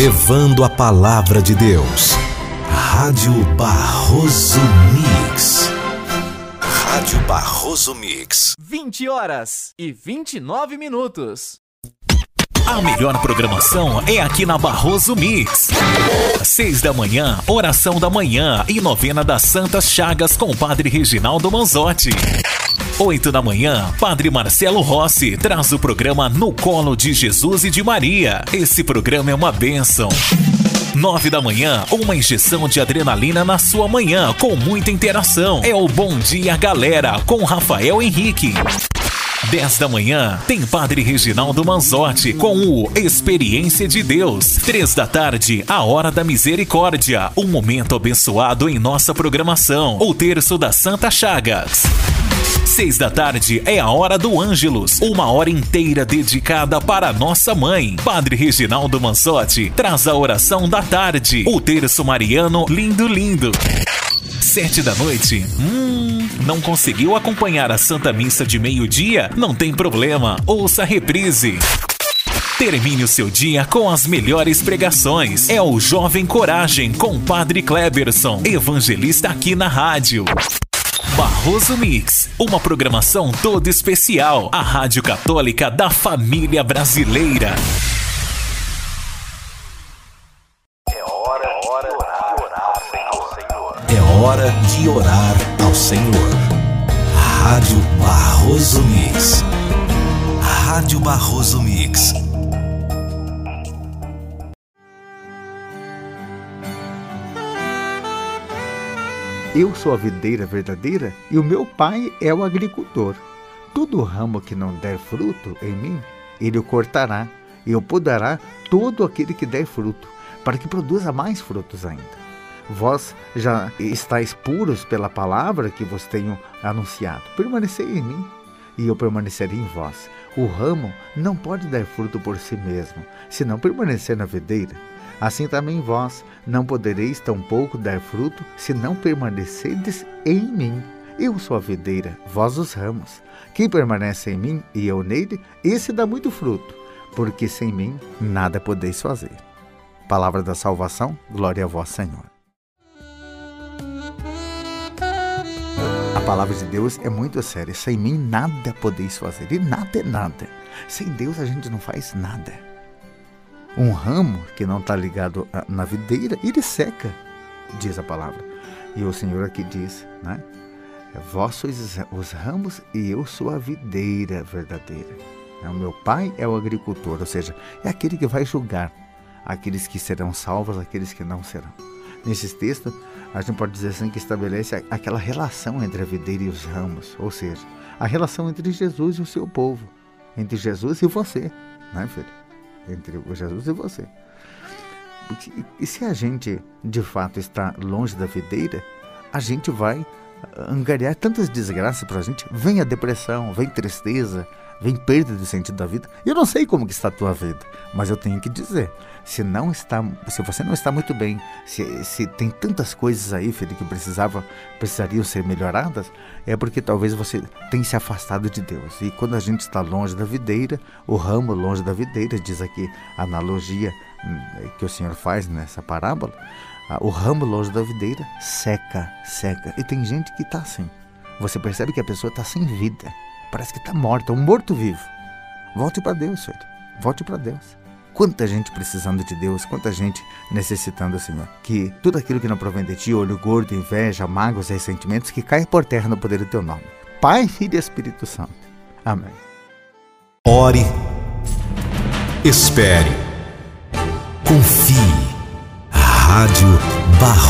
Levando a palavra de Deus. Rádio Barroso Mix. Rádio Barroso Mix. 20h29. A melhor programação é aqui na Barroso Mix. 6 da manhã, oração da manhã e novena das Santas Chagas com o Padre Reginaldo Manzotti. 8 da manhã, Padre Marcelo Rossi traz o programa No Colo de Jesus e de Maria. Esse programa é uma bênção. 9 da manhã, uma injeção de adrenalina na sua manhã, com muita interação. É o Bom Dia Galera, com Rafael Henrique. 10 da manhã, tem Padre Reginaldo Manzotti com o Experiência de Deus. 3 da tarde, a Hora da Misericórdia, um momento abençoado em nossa programação. O Terço das Santas Chagas. 6 da tarde é a Hora do Ângelus, uma hora inteira dedicada para a nossa mãe. Padre Reginaldo Manzotti traz a oração da tarde, o Terço Mariano Lindo Lindo. 7 da noite, não conseguiu acompanhar a Santa Missa de meio-dia? Não tem problema, ouça a reprise. Termine o seu dia com as melhores pregações. É o Jovem Coragem com Padre Kleberson, evangelista aqui na rádio. Barroso Mix, uma programação toda especial. A Rádio Católica da família brasileira. É hora de orar ao Senhor. Rádio Barroso Mix. Rádio Barroso Mix. Eu sou a videira verdadeira e o meu pai é o agricultor. Todo ramo que não der fruto em mim, ele o cortará e o podará todo aquele que der fruto, para que produza mais frutos ainda. Vós já estáis puros pela palavra que vos tenho anunciado. Permanecei em mim e eu permanecerei em vós. O ramo não pode dar fruto por si mesmo, se não permanecer na videira. Assim também vós não podereis tampouco dar fruto, se não permanecerdes em mim. Eu sou a videira, vós os ramos. Quem permanece em mim e eu nele, esse dá muito fruto, porque sem mim nada podeis fazer. Palavra da salvação, glória a vós, Senhor. A palavra de Deus é muito séria. Sem mim nada podeis fazer. E nada é nada. Sem Deus a gente não faz nada. Um ramo que não está ligado na videira, ele seca, diz a palavra. E o Senhor aqui diz, né? Vós sois os ramos e eu sou a videira verdadeira. O meu pai é o agricultor, ou seja, é aquele que vai julgar aqueles que serão salvos, aqueles que não serão. Nesses textos, a gente pode dizer assim que estabelece aquela relação entre a videira e os ramos, ou seja, a relação entre Jesus e o seu povo, entre Jesus e você, né, filho? Entre Jesus e você. E se a gente, de fato, está longe da videira, a gente vai angariar tantas desgraças para a gente. Vem a depressão, vem tristeza, vem perda do sentido da vida. Eu não sei como que está a tua vida, mas eu tenho que dizer, se você não está muito bem, se tem tantas coisas aí, filho, que precisariam ser melhoradas, é porque talvez você tenha se afastado de Deus. E quando a gente está longe da videira, o ramo longe da videira, diz aqui a analogia que o Senhor faz nessa parábola, o ramo longe da videira seca. E tem gente que está assim. Você percebe que a pessoa está sem vida. Parece que está morta, um morto-vivo. Volte para Deus, filho. Volte para Deus. Quanta gente precisando de Deus, quanta gente necessitando, Senhor. Que tudo aquilo que não provém de Ti, olho gordo, inveja, mágoas e ressentimentos, que caia por terra no poder do Teu nome. Pai, Filho e Espírito Santo. Amém. Ore. Espere. Confie. Rádio Barroso.